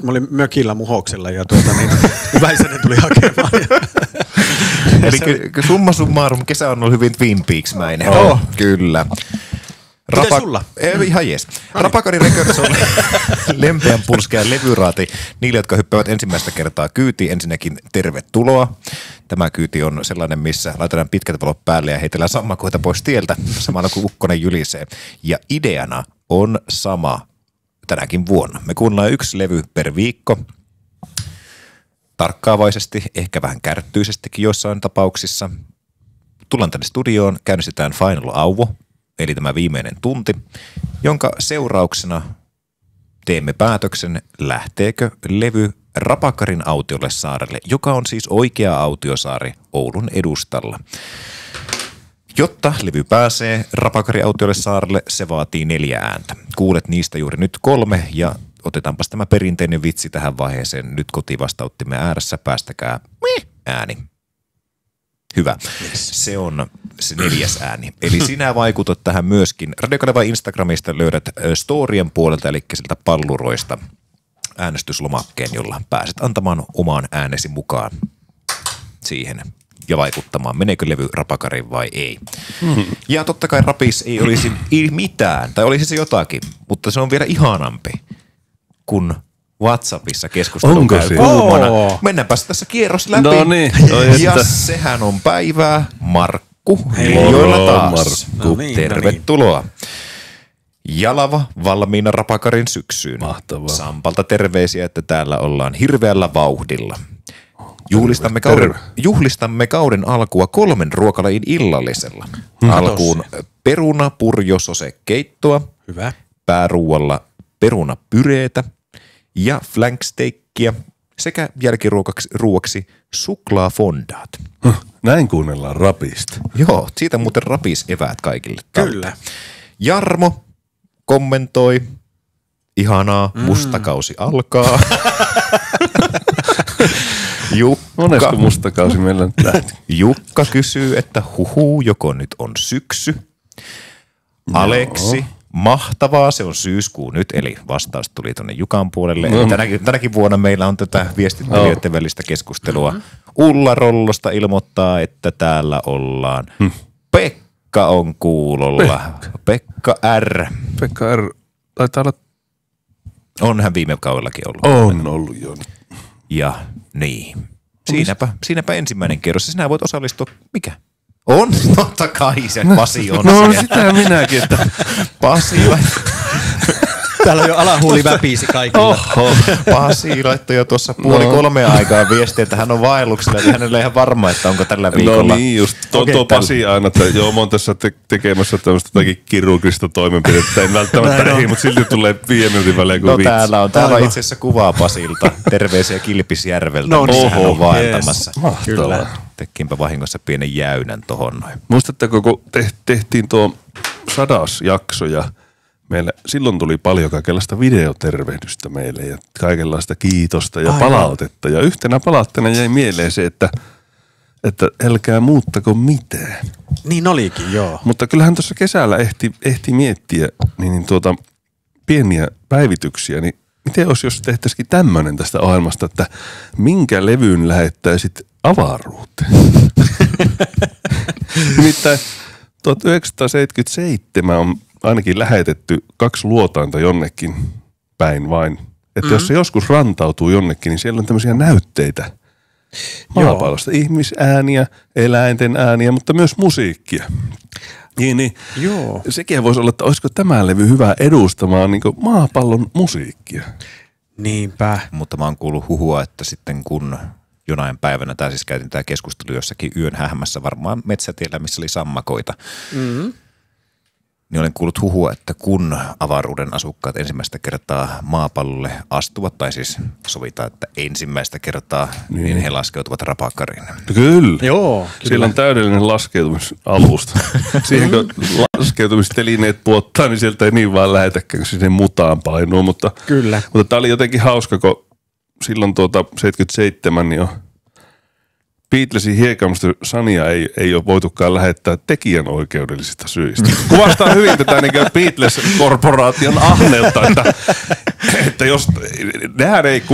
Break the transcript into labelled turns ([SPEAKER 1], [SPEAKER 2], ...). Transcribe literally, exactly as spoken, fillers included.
[SPEAKER 1] mä olin mökillä Muhoksella ja tuota niin, Väisänen tuli hakemaan.
[SPEAKER 2] Eli ky- summa summarum, kesä on ollut hyvin Twin Peaks-mäinen.
[SPEAKER 1] Oh.
[SPEAKER 2] Kyllä.
[SPEAKER 1] Rapa- Miten sulla?
[SPEAKER 2] Ei, ihan jees. Rapakari Records on lempeän pulskea levyraati niille, jotka hyppäävät ensimmäistä kertaa kyytiin. Ensinnäkin tervetuloa. Tämä kyyti on sellainen, missä laitetaan pitkät valot päälle ja heitellään sammakoita pois tieltä, samalla kun ukkonen jylisee. Ja ideana on sama tänäkin vuonna. Me kuunnellaan yksi levy per viikko. Tarkkaavaisesti, ehkä vähän kärttyisestikin joissain tapauksissa. Tullaan tänne studioon, käynnistetään Final Auvo, eli tämä viimeinen tunti, jonka seurauksena teemme päätöksen, lähteekö levy Rapakarin autiolle saarelle, joka on siis oikea autiosaari Oulun edustalla. Jotta levy pääsee Rapakari autiolle saarelle, se vaatii neljä ääntä. Kuulet niistä juuri nyt kolme ja otetaanpas tämä perinteinen vitsi tähän vaiheeseen. Nyt kotivastauttimme ääressä, päästäkää ääni. Hyvä. Yes. Se on se neljäs ääni. Eli sinä vaikutat tähän myöskin. Radiokanava Instagramista löydät storien puolelta, eli siltä palluroista äänestyslomakkeen, jolla pääset antamaan oman äänesi mukaan siihen ja vaikuttamaan, meneekö levy Rapakariin vai ei. Hmm. Ja totta kai rapis ei olisi mitään, tai olisi se jotakin, mutta se on vielä ihanampi, kun WhatsAppissa keskustelu käy kuumana. Oh. Mennäänpäs tässä kierros läpi.
[SPEAKER 3] No niin.
[SPEAKER 2] Ja sehän on päivää Markku Joilla taas. Markku. No niin, tervetuloa. No niin. Jalava valmiina Rapakarin syksyyn.
[SPEAKER 3] Mahtavaa.
[SPEAKER 2] Sampalta terveisiä, että täällä ollaan hirveällä vauhdilla. Juhlistamme kauden, juhlistamme kauden alkua kolmen ruokalajin illallisella. Hmm. Alkuun peruna purjosose keittoa.
[SPEAKER 1] Hyvä.
[SPEAKER 2] Pääruualla perunapyreetä ja flanksteikkiä sekä jälkiruokaksi ruoaksi suklaafondaat.
[SPEAKER 3] Näin kuunnellaan rapista.
[SPEAKER 2] Joo, siitä muuten rapis eväät kaikille.
[SPEAKER 1] Kyllä.
[SPEAKER 2] Tältä. Jarmo kommentoi, ihanaa, mm. mustakausi alkaa. Jukka,
[SPEAKER 3] monesko mustakausi meillä nyt lähti?
[SPEAKER 2] Jukka kysyy, että huhuu, joko nyt on syksy. No. Aleksi, mahtavaa, se on syyskuu nyt, eli vastaus tuli tuonne Jukan puolelle. No. Eli tänäkin, tänäkin vuonna meillä on tätä viestittelijöiden no. välistä keskustelua. Mm-hmm. Ulla Rollosta ilmoittaa, että täällä ollaan. Hmm. Pekka on kuulolla. Pekka, Pekka R.
[SPEAKER 3] Pekka R. Taitaa olla.
[SPEAKER 2] On hän viime kaudellakin ollut.
[SPEAKER 3] On ollut jo.
[SPEAKER 2] Ja niin. Siinäpä, siinäpä ensimmäinen kerros. Sinä voit osallistua. Mikä? On, totta kai se Pasi on.
[SPEAKER 3] No siellä. Sitä minäkin, että
[SPEAKER 2] Pasi
[SPEAKER 1] täällä on jo alahuuli väpisi kaikille.
[SPEAKER 2] Oho. Pasi laittoi jo tuossa puoli no. kolmea aikaa viestiä, että hän on vaelluksella, ja hänellä ei ihan varma, että onko tällä viikolla.
[SPEAKER 3] No niin, just tuo, tuo Pasi aina, että joo, mä oon tässä te- tekemässä tämmöistä jotakin kirurgista toimenpidettä, en välttämättä rehi, mutta silti tulee viiden minuutin välein kuin
[SPEAKER 2] no,
[SPEAKER 3] vitsi.
[SPEAKER 2] Täällä on, täällä on itse asiassa kuvaa Pasilta, terveisiä Kilpisjärveltä,
[SPEAKER 1] no,
[SPEAKER 2] missä hän on vaeltamassa.
[SPEAKER 3] Yes. Mahtavaa.
[SPEAKER 2] Tekinpä vahingossa pienen jäynän tohon noin.
[SPEAKER 3] Muistatteko, kun te- tehtiin tuo sadas jakso ja meillä silloin tuli paljon kaikenlaista videotervehdystä meille ja kaikenlaista kiitosta ja Ai palautetta. Ja yhtenä palautteena jäi mieleen se, että, että älkää muuttako mitään.
[SPEAKER 1] Niin olikin, joo.
[SPEAKER 3] Mutta kyllähän tuossa kesällä ehti, ehti miettiä niin, niin tuota, pieniä päivityksiä, niin miten olisi, jos tehtäisikin tämmöinen tästä ohjelmasta, että minkä levyyn lähettäisit avaruuteen? Nimittäin tuhatyhdeksänsataaseitsemänkymmentäseitsemän on ainakin lähetetty kaksi luotainta jonnekin päin vain. Että mm-hmm. jos se joskus rantautuu jonnekin, niin siellä on tämmöisiä näytteitä maapallosta. Joo. Ihmisääniä, eläinten ääniä, mutta myös musiikkia. Niin, niin.
[SPEAKER 1] Joo.
[SPEAKER 3] Sekin voisi olla, että olisiko tämä levy hyvä edustamaan niin kuin maapallon musiikkia.
[SPEAKER 1] Niinpä.
[SPEAKER 2] Mutta mä oon kuullut huhua, että sitten kun jonain päivänä, tai siis käytin tämä keskustelu jossakin yön hämässä, varmaan metsätiellä, missä oli sammakoita, mm-hmm. niin olen kuullut huhua, että kun avaruuden asukkaat ensimmäistä kertaa maapallolle astuvat, tai siis sovitaan, että ensimmäistä kertaa, niin, niin he laskeutuvat Rapakariin.
[SPEAKER 3] Kyllä.
[SPEAKER 1] Joo. Kyllä.
[SPEAKER 3] Siellä on täydellinen laskeutumisalusta. Siihen kun laskeutumistelineet puottaa, niin sieltä ei niin vaan lähetäkään, kun sinne mutaan painuu. Mutta,
[SPEAKER 1] kyllä.
[SPEAKER 3] Mutta tämä oli jotenkin hauska, kun silloin tuota seitsemänkymmentäseitsemän niin jo Beatlesin hiekamusta Sania ei, ei ole voitukaan lähettää tekijänoikeudellisista syistä. Kuvastaa hyvin tätä niin Beatles-korporaation ahneutta, että, että jos nehän ei